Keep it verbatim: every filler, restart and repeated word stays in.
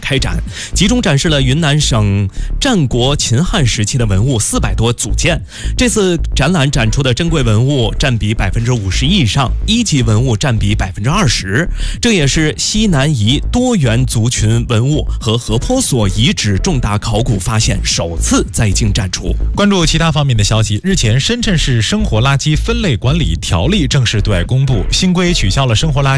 开展，集中展示了云南省战国秦汉时期的文物四百多组件。这次展览展出的珍贵文物占比百分之五十以上，一级文物占比百分之二十。这也是西南夷多元族群文物和河坡索遗址重大考古发现首次在京展出。 关注其他方面的消息，日前深圳市生活垃圾分类管理条例正式对外公布，新规取消了生活垃圾